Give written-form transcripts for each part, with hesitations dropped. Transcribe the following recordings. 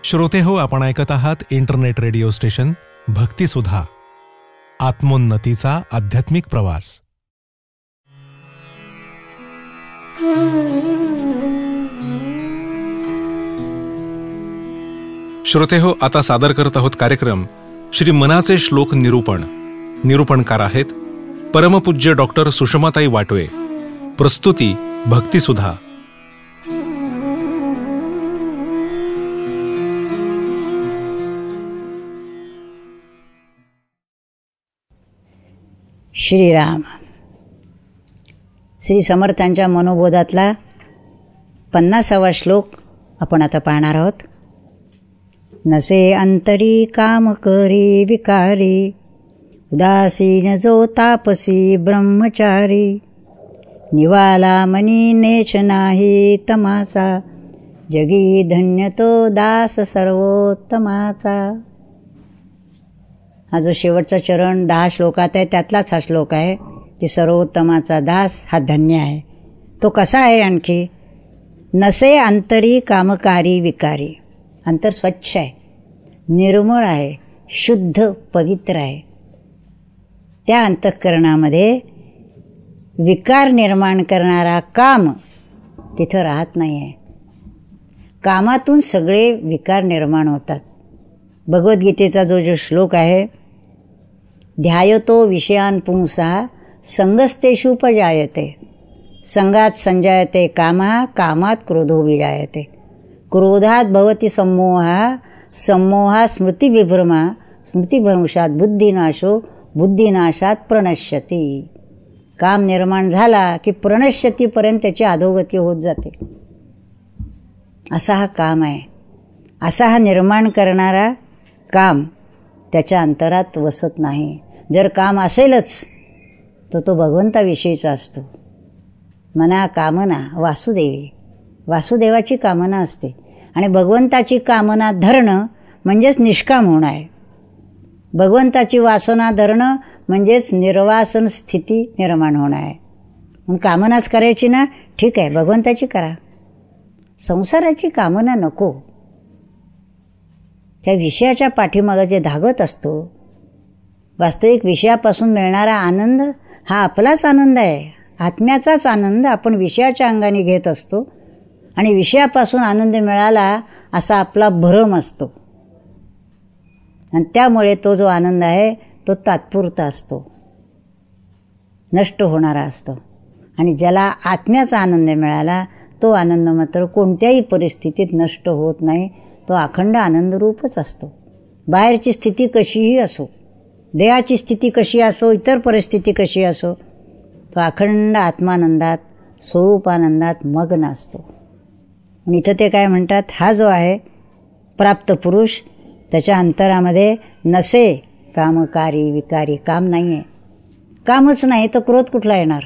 श्रोते हो, आपण ऐकत आहात इंटरनेट रेडिओ स्टेशन भक्तिसुधा, आत्मोन्नतीचा आध्यात्मिक प्रवास. श्रोते हो, आता सादर करत आहोत कार्यक्रम श्री मनाचे श्लोक निरूपण. निरूपणकार आहेत परमपूज्य डॉक्टर सुषमाताई वाटवे. प्रस्तुती भक्तिसुधा. श्रीराम. श्री समर्थांच्या मनोबोधातला 50वा श्लोक आपण आता पाहणार आहोत. नसे अंतरी काम करी विकारी, उदासीन जो तापसी ब्रह्मचारी, निवाला मनी नेच नाही तमाचा, जगी धन्य तो दास सर्वोत्तमाचा. हा जो शेवटचा चरण 10 श्लोकात आहे त्यातलाच हा श्लोक आहे की सर्वोत्तमाचा दास हा धन्य आहे. तो कसा आहे? आणखी नसे अंतरी कामकारी विकारी. अंतर स्वच्छ आहे, निर्मळ आहे, शुद्ध पवित्र आहे. त्या अंतःकरणामध्ये विकार निर्माण करणारा काम तिथं राहत नाही आहे. कामातून सगळे विकार निर्माण होतात. भगवद्गीतेचा जो श्लोक आहे, ध्यायतो विषयान पुंसा संगस्तेषुपजायते, संगात संजायते कामा, कामात क्रोधो विजायते, क्रोधात भवति सम्मोहा, सम्मोहा स्मृतिविभ्रमा, स्मृतिभ्रंशात बुद्धिनाशो, बुद्धिनाशात प्रणश्यती. काम निर्माण झाला की प्रणश्यतीपर्यंत त्याची अधोगती होत जाते. असा हा काम आहे. असा हा निर्माण करणारा काम त्याच्या अंतरात वसत नाही. जर काम असेलच तर तो भगवंताविषयीचा असतो. मना कामना वासुदेवी, वासुदेवाची कामना असते. आणि भगवंताची कामना धरणं म्हणजेच निष्काम होणं आहे. भगवंताची वासना धरणं म्हणजेच निर्वासन स्थिती निर्माण होणं आहे. मग कामनाच करायची ना, ठीक आहे, भगवंताची करा. संसाराची कामना नको. त्या विषयाच्या पाठीमागे जे धागत असतो, वास्तविक विषयापासून मिळणारा आनंद हा आपलाच आनंद आहे. आत्म्याचाच आनंद आपण विषयाच्या अंगाने घेत असतो आणि विषयापासून आनंद मिळाला असा आपला भ्रम असतो. आणि त्यामुळे तो जो आनंद आहे तो तात्पुरता असतो, नष्ट होणारा असतो. आणि ज्याला आत्म्याचा आनंद मिळाला तो आनंद मात्र कोणत्याही परिस्थितीत नष्ट होत नाही. तो अखंड आनंदरूपच असतो. बाहेरची स्थिती कशीही असो, देहाची स्थिती कशी असो, इतर परिस्थिती कशी असो, तो अखंड आत्मानंदात, स्वरूपानंदात मग्न असतो. आणि इथं ते काय म्हणतात, हा जो आहे प्राप्त पुरुष, त्याच्या अंतरामध्ये नसे कामकारी विकारी. काम नाही आहे. कामच नाही तर क्रोध कुठला येणार?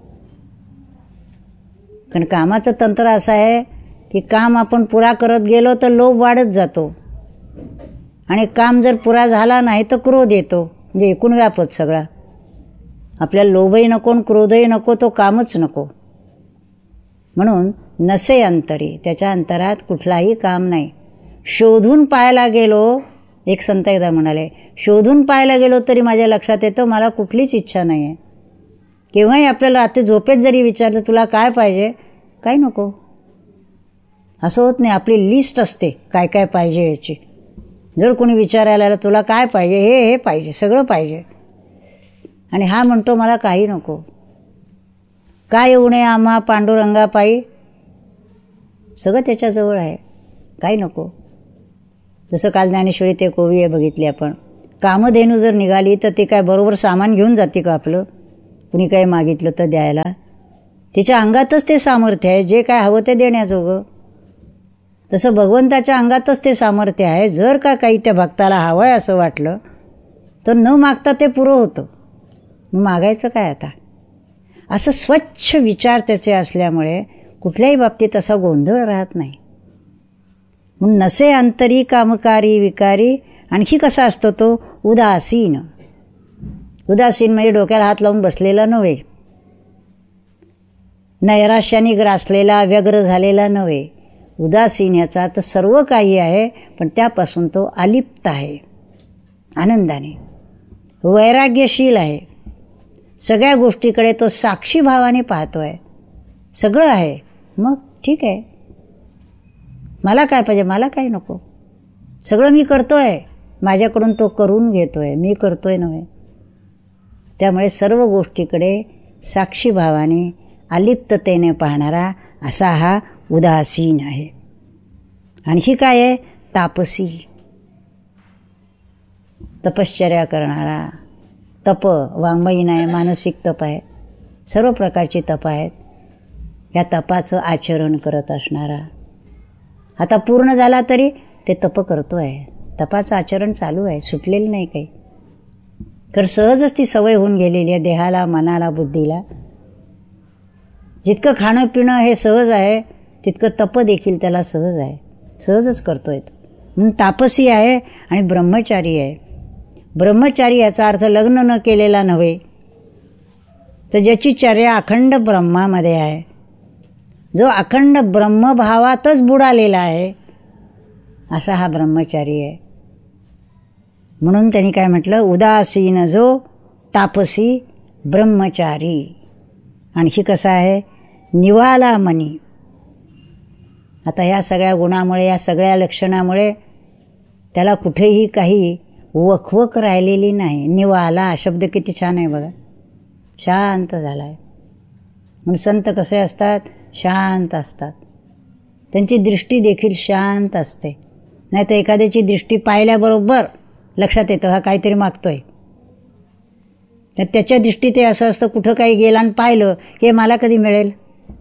कारण कामाचं तंत्र असं आहे की काम आपण पुरा करत गेलो तर लोभ वाढत जातो. आणि काम जर पुरा झाला नाही तर क्रोध येतो. म्हणजे एकूण व्यापच सगळा. आपल्याला लोभही नको, क्रोधही नको, तो कामच नको. म्हणून नसे अंतरी, त्याच्या अंतरात कुठलाही काम नाही. शोधून पाहायला गेलो, एक संत एकदा म्हणाले, शोधून पाहायला गेलो तरी माझ्या लक्षात येतं मला कुठलीच इच्छा नाही आहे. केव्हाही आपल्याला रात्री झोपेत जरी विचारलं तुला काय पाहिजे, काय नको, असं होत नाही. आपली लिस्ट असते काय काय पाहिजे याची. जर कोणी विचारायला आलं तुला काय पाहिजे, हे पाहिजे, सगळं पाहिजे. आणि हा म्हणतो मला काही नको. काय उणे आम्हा पांडुरंगा पायी, सगळं त्याच्याजवळ आहे, काही नको. जसं काल ज्ञानेश्वरी ते कोवी बघितली आपण. कामधेनू जर निघाली तर ते काय बरोबर सामान घेऊन जाते का आपलं? कुणी काय मागितलं तर द्यायला? तिच्या अंगातच ते सामर्थ्य आहे, जे काय हवं ते देण्याजोगं. तसं भगवंताच्या अंगातच ते सामर्थ्य आहे. जर का काही त्या भक्ताला हवं आहे असं वाटलं तर न मागता ते पुरं होतं. मग मागायचं काय आता? असं स्वच्छ विचार त्याचे असल्यामुळे कुठल्याही बाबतीत असा गोंधळ राहत नाही. म्हणून नसे अंतरी कामकारी विकारी. आणखी कसा असतो तो? उदासीन. उदासीन म्हणजे डोक्याला हात लावून बसलेला नव्हे, नैराश्याने ग्रासलेला, व्यग्र झालेला नव्हे, उदासीन याचा अर्थ सर्व काही आहे पण त्यापासून तो अलिप्त आहे, आनंदाने वैराग्यशील आहे. सगळ्या गोष्टीकडे तो साक्षी भावाने पाहतोय. सगळं आहे, मग ठीक आहे, मला काय पाहिजे, मला काही नको, सगळं मी करतोय, माझ्याकडून तो करून घेतोय, मी करतोय नव्हे. त्यामुळे सर्व गोष्टीकडे साक्षी भावाने अलिप्ततेने पाहणारा असा हा उदासीन आहे. आणखी काय आहे, तापसी, तपश्चर्या करणारा. तप वाङ्मयीन आहे, मानसिक तप आहे, सर्व प्रकारची तप आहेत. या तपाचं आचरण करत असणारा. आता पूर्ण झाला तरी ते तप करतो आहे, तपाचं आचरण चालू आहे, सुटलेलं नाही काही. तर सहजच ती सवय होऊन गेलेली आहे देहाला, मनाला, बुद्धीला. जितकं खाणं पिणं हे सहज आहे तितकं तप देखील त्याला सहज आहे, सहजच करतोय. म्हणून तापसी आहे आणि ब्रह्मचारी आहे. ब्रह्मचारी याचा अर्थ लग्न न केलेला नव्हे, तर ज्याची चर्या अखंड ब्रह्मामध्ये आहे, जो अखंड ब्रह्मभावातच बुडालेला आहे, असा हा ब्रह्मचारी आहे. म्हणून त्यांनी काय म्हटलं, उदासीन जो तापसी ब्रह्मचारी. आणखी कसा आहे, निवाला मनी. आता या सगळ्या गुणामुळे, या सगळ्या लक्षणामुळे त्याला कुठेही काही वखवक राहिलेली नाही. निवाला शब्द किती छान आहे बघा, शांत झाला आहे. म्हणून संत कसे असतात, शांत असतात. त्यांची दृष्टी देखील शांत असते. नाही तर एखाद्याची दृष्टी पाहिल्याबरोबर लक्षात येतं हा काहीतरी मागतोय. तर त्याच्या दृष्टीत ते असं असतं, कुठं काही गेलं आणि पाहिलं हे मला कधी मिळेल,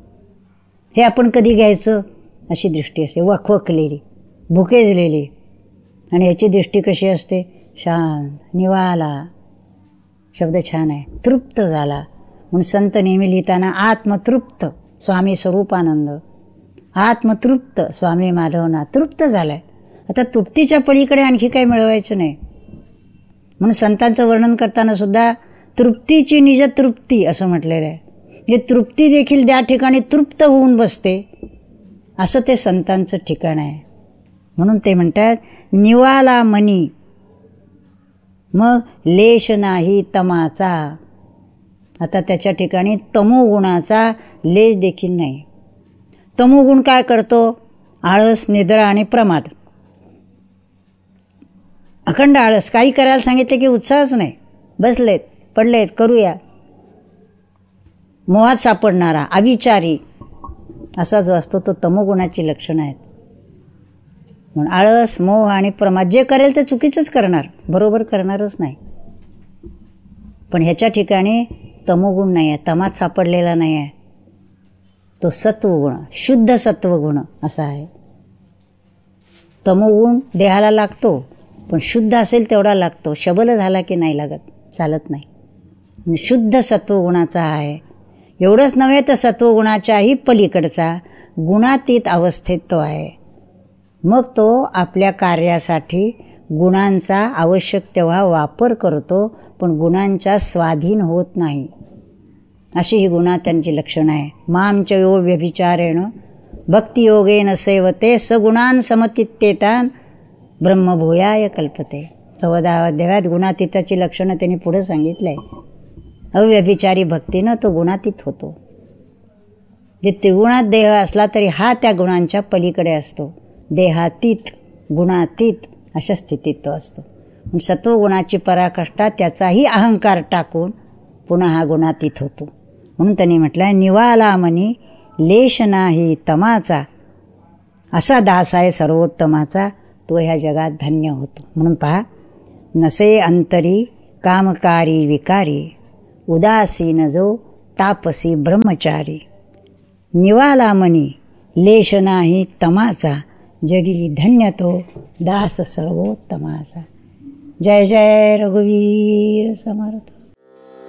हे आपण कधी घ्यायचं, अशी दृष्टी असते, वखवकलेली, भुकेजलेली. आणि याची दृष्टी कशी असते, शांत, निवाला. शब्द छान आहे, तृप्त झाला. म्हणून संत नेहमी लिहिताना आत्मतृप्त स्वामी स्वरूपानंद, आत्मतृप्त स्वामी माधवना, तृप्त झालाय. आता तृप्तीच्या पलीकडे आणखी काही मिळवायचं नाही. म्हणून संतांचं वर्णन करताना सुद्धा तृप्तीची निज तृप्ती असं म्हटलेलं आहे. म्हणजे तृप्ती देखील त्या ठिकाणी तृप्त होऊन बसते, असं ते संतांचं ठिकाण आहे. म्हणून ते म्हणतात निवाला मनी, मग लेश नाही तमाचा. आता त्याच्या ठिकाणी तमोगुणाचा लेश देखील नाही. तमोगुण काय करतो, आळस, निद्रा आणि प्रमाद. अखंड आळस, काही करायला सांगितले की उत्साहच नाही, बसलेत, पडलेत, करूया. मोहात सापडणारा, अविचारी असा जो असतो तो तमोगुणाची लक्षणं आहेत. म्हणून आळस, मोह आणि प्रमाद, जे करेल ते चुकीचंच करणार, बरोबर करणारच नाही. पण ह्याच्या ठिकाणी तमोगुण नाही आहे, तमात सापडलेला नाही आहे. तो सत्वगुण, शुद्ध सत्वगुण असा आहे. तमोगुण देहाला लागतो, पण शुद्ध असेल तेवढा लागतो. शबल झाला की नाही लागत, चालत नाही. शुद्ध सत्वगुणाचा आहे. एवढंच नव्हे तर सत्वगुणाच्याही पलीकडचा गुणातीत अवस्थेत तो आहे. मग तो आपल्या कार्यासाठी गुणांचा आवश्यक तेव्हा वापर करतो, पण गुणांच्या स्वाधीन होत नाही. अशी ही गुणा त्यांची लक्षणं आहे. मामच यो व्यभिचारेण भक्तियोगेन सेवते सगुणान समचित्तेतान ब्रह्मभूयाय कल्पते. 14व्या अध्यायात गुणातीताची लक्षणं त्यांनी पुढे सांगितलंय. अव्यभिचारी भक्तीनं तो गुणातीत होतो. जे त्रिगुणात देह असला तरी हा त्या गुणांच्या पलीकडे असतो. देहातीत, गुणातीत अशा स्थितीत तो असतो. सत्वगुणाची पराकाष्ठा त्याचाही अहंकार टाकून पुन्हा हा गुणातीत होतो. म्हणून त्यांनी म्हटलं निवाला मनी लेश नाही तमाचा. असा दास आहे सर्वोत्तमाचा, तो ह्या जगात धन्य होतो. म्हणून पहा, नसे अंतरी कामकारी विकारी उदासीन जो तापसी ब्रह्मचारी. निवाला मनी लेश नाही तमाचा जगी धन्य तो दास सर्वोत्तमाचा. जय जय रघुवीर समर्थ.